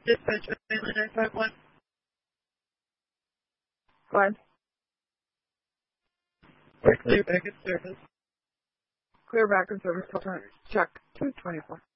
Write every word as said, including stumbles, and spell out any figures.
Dispatch Family nine five one. Go ahead. We're clear back in service. Clear back in service. Check two twenty-four.